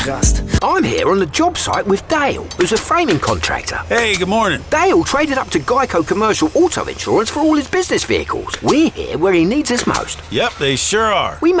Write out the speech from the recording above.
Gast. I'm here on the job site with Dale, who's a framing contractor. Hey, good morning. Dale traded up to Geico Commercial Auto Insurance for all his business vehicles. We're here where he needs us most. Yep, they sure are. We